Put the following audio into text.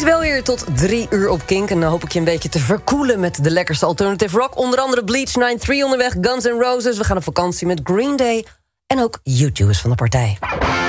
Dankjewel weer tot 3 uur op Kink. En dan hoop ik je een beetje te verkoelen met de lekkerste alternative rock. Onder andere Bleach 93 onderweg, Guns N' Roses. We gaan op vakantie met Green Day. En ook U2 is van de partij.